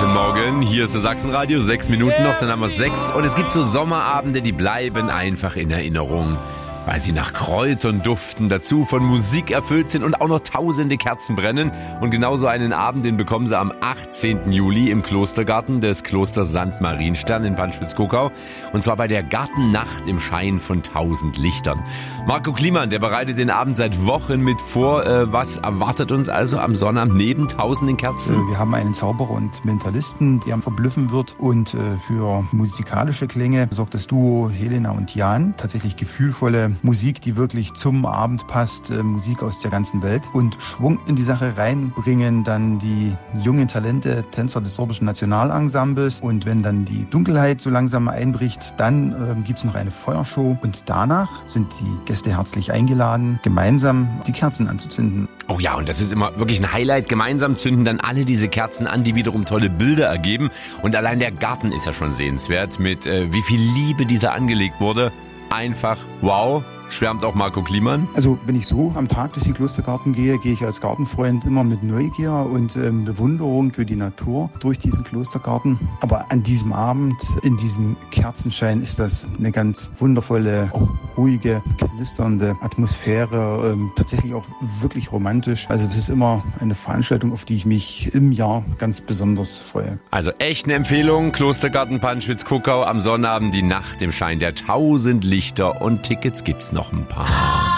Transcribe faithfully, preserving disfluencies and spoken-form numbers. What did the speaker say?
Guten Morgen, hier ist das Sachsenradio, sechs Minuten noch, dann haben wir sechs. Und es gibt so Sommerabende, die bleiben einfach in Erinnerung, weil sie nach Kräutern duften, dazu von Musik erfüllt sind und auch noch tausende Kerzen brennen. Und genauso einen Abend, den bekommen sie am achtzehnten Juli im Klostergarten des Klosters Sankt Marienstern in Panschwitz-Kuckau. Und zwar bei der Gartennacht im Schein von tausend Lichtern. Marco Kliman, der bereitet den Abend seit Wochen mit vor. Was erwartet uns also am Sonnabend neben tausenden Kerzen? Wir haben einen Zauberer und Mentalisten, der verblüffen wird. Und für musikalische Klänge sorgt das Duo Helena und Jan. Tatsächlich gefühlvolle Musik, die wirklich zum Abend passt, äh, Musik aus der ganzen Welt. Und Schwung in die Sache reinbringen dann die jungen Talente, Tänzer des Sorbischen Nationalensembles. Und wenn dann die Dunkelheit so langsam einbricht, dann äh, gibt's noch eine Feuershow. Und danach sind die Gäste herzlich eingeladen, gemeinsam die Kerzen anzuzünden. Oh ja, und das ist immer wirklich ein Highlight. Gemeinsam zünden dann alle diese Kerzen an, die wiederum tolle Bilder ergeben. Und allein der Garten ist ja schon sehenswert, mit äh, wie viel Liebe dieser angelegt wurde. Einfach wow, schwärmt auch Marco Kliman. Also wenn ich so am Tag durch den Klostergarten gehe, gehe ich als Gartenfreund immer mit Neugier und ähm, Bewunderung für die Natur durch diesen Klostergarten. Aber an diesem Abend, in diesem Kerzenschein, ist das eine ganz wundervolle, auch ruhige, knisternde Atmosphäre, ähm, tatsächlich auch wirklich romantisch. Also das ist immer eine Veranstaltung, auf die ich mich im Jahr ganz besonders freue. Also echt eine Empfehlung, Klostergarten Panschwitz-Kuckau am Sonnabend, die Nacht im Schein der tausend Lichter und Tickets gibt's noch ein paar.